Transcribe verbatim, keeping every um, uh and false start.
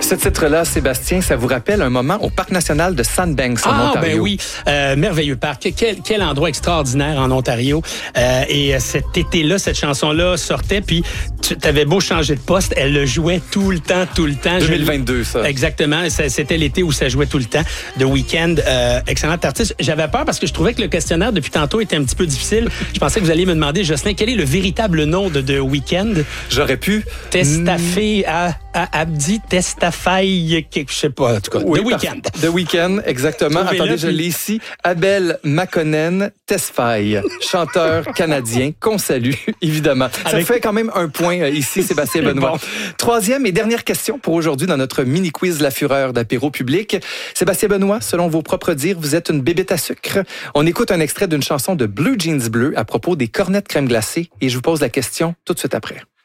Ce titre-là, Sébastien, ça vous rappelle un moment au Parc national de Sandbanks en ah, Ontario. Ben oui, euh, merveilleux parc. Quel, quel endroit extraordinaire en Ontario. Euh, et cet été-là, cette chanson-là sortait, puis tu avais beau changer de poste, elle le jouait tout le temps, tout le temps. deux mille vingt-deux, ça. Exactement. C'était l'été où ça jouait tout le temps. The Weeknd, euh, excellent artiste. J'avais peur parce que je trouvais que le questionnaire depuis tantôt était un petit peu difficile. Je pensais que vous alliez me demander, Jocelyn, quel est le véritable nom de The Weeknd? J'aurais pu. Testafé à, à Abdi Testafay, je sais pas, en tout cas. Oui, The Weeknd. The Weeknd, exactement. Trouvez-le, Attendez, je puis... l'ai ici. Abel Makonnen Tesfaye, chanteur canadien qu'on salue, évidemment. Ça Avec... fait quand même un point euh, ici, Sébastien Benoît. Bon. Troisième et dernière question pour aujourd'hui dans notre mini-quiz La Fureur d'apéro public. Sébastien Benoît, selon vos propres dires, vous êtes une bébête à sucre. On écoute un extrait d'une chanson de Blue Jeans Bleu à propos des cornets de crème glacée et je vous pose la question tout de suite après.